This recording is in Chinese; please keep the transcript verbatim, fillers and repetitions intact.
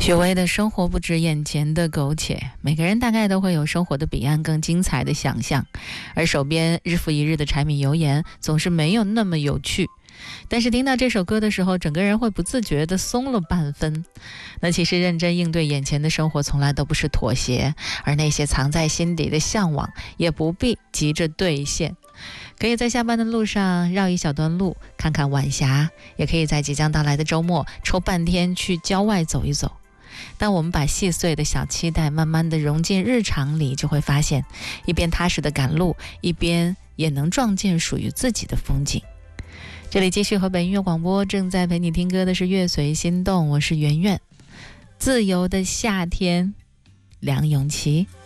许巍的生活不止眼前的苟且，每个人大概都会有生活的彼岸更精彩的想象，而手边日复一日的柴米油盐总是没有那么有趣。但是听到这首歌的时候，整个人会不自觉地松了半分。那其实认真应对眼前的生活从来都不是妥协，而那些藏在心底的向往也不必急着兑现。可以在下班的路上绕一小段路看看晚霞，也可以在即将到来的周末抽半天去郊外走一走。当我们把细碎的小期待慢慢地融进日常里，就会发现一边踏实的赶路，一边也能撞见属于自己的风景。这里继续河北音乐广播，正在陪你听歌的是乐随心动，我是圆圆。自由的夏天，梁咏琪。